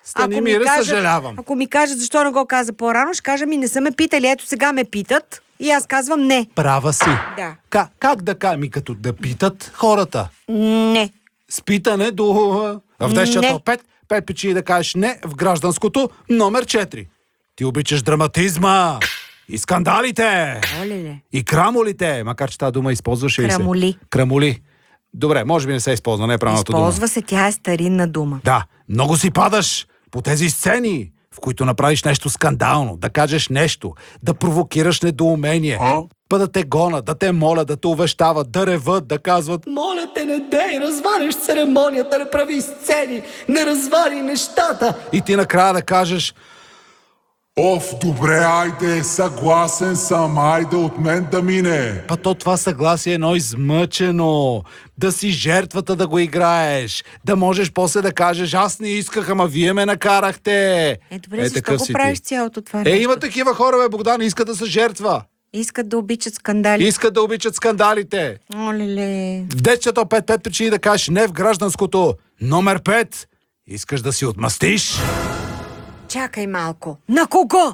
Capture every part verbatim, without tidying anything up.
Станимире, съжалявам. Ако ми кажат защо не го каза по-рано, ще кажа ми не са ме питали. Ето сега ме питат и аз казвам не. Права си. Да. Как, как да кажа? Ми като да питат хората. Не. С питане до... В десето пет, пет причини да кажеш не в гражданското номер четири. Ти обичаш драматизма и скандалите. Оле-ле. И крамолите. Макар че тази дума използваше и се. Крамоли. Крамоли. Добре, може би не се използва, не е правилната дума. Използва се, тя е старинна дума. Да, много си падаш по тези сцени, в които направиш нещо скандално, да кажеш нещо, да провокираш недоумение, па да те гонят, да те молят, да те увещават, да реват, да казват: моля те, не дей, разваляш церемонията, не прави сцени, не развали нещата. И ти накрая да кажеш: Оф, добре, айде, съгласен съм, айде от мен да мине. па то това съгласие е едно измъчено. Да си жертвата да го играеш. Да можеш после да кажеш: аз не исках, ама вие ме накарахте. Е, добре, защо такъв го си правиш ти. цялото това Е, нещо? има такива хора, бе, Богдан, искат да са жертва. Искат да обичат скандали. Искат да обичат скандалите. Оле-ле. В десето пет, пет причини да кажеш не в гражданското. Номер пет. Искаш да си отмъстиш? Чакай малко. На кого?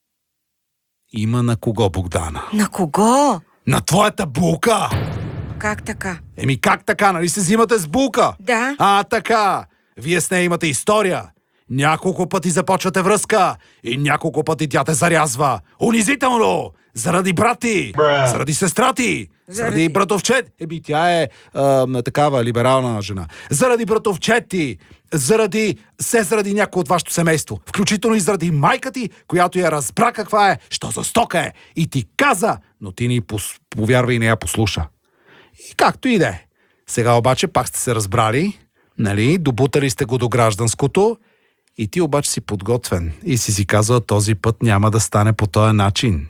Има на кого, Богдана? На кого? На твоята булка! Как така? Еми как така, нали се взимате с булка? Да. А, така. Вие с нея имате история. Няколко пъти започвате връзка и няколко пъти тя те зарязва. Унизително! Заради брати, заради сестра ти, заради, заради братовчет. Еми, тя е а, такава либерална жена. Заради братовчет ти, заради се заради някой от вашето семейство. Включително и заради майка ти, която я разбра каква е, що за стока е. И ти каза, но ти ни пос... повярва и не я послуша. И както и да е. Сега обаче пак сте се разбрали, нали, добутали сте го до гражданското и ти обаче си подготвен и си си казал: този път няма да стане по този начин.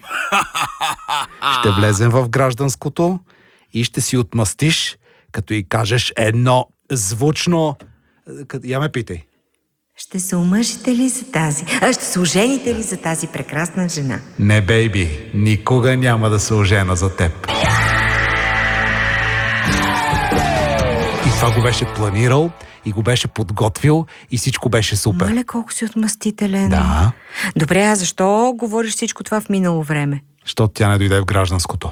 Ще влезем в гражданското и ще си отмъстиш, като й кажеш едно звучно... Я ме питай. Ще се омъжите ли за тази? А ще се ожените ли за тази прекрасна жена? Не, бейби, никога няма да се ожена за теб. И това го беше планирал, и го беше подготвил, и всичко беше супер. Мале, колко си отмъстителен. Да. Добре, а защо говориш всичко това в минало време? Защото тя не дойде в гражданското.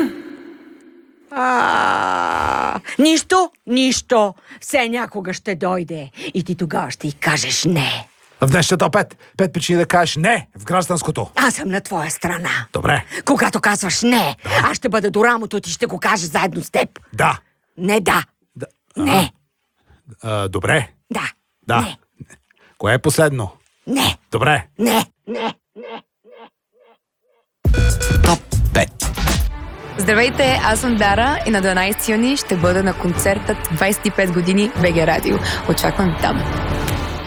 А, нищо, нищо. Все някога ще дойде. И ти тогава ще й кажеш не. В днешното пет. Пет причини да кажеш не в гражданското. Аз съм на твоя страна. Добре. Когато казваш не, аз ще бъда до рамото ти, ще го кажа заедно с теб. Да. Не да. Да. Не. А, добре. Да. Да. Не. Кое е последно? Не. Добре. Не. Не. Топ пет. Здравейте, аз съм Дара и на дванайсети юни ще бъда на концертът двайсет и пет години БГ Радио. Очаквам там.